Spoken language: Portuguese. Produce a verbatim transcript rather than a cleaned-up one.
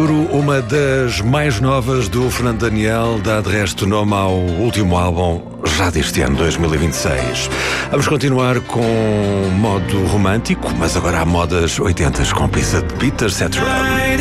Futuro, uma das mais novas do Fernando Daniel, dá de resto nome ao último álbum já deste ano, dois mil e vinte e seis. Vamos continuar com modo romântico, mas agora há modas oitenta com pista de Peter Cetera.